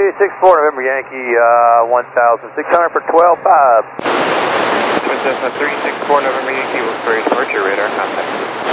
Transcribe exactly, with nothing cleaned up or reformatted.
three six four November Yankee, uh, one thousand six hundred for twelve five. Cessna three six four November Yankee, look for a departure radar contact.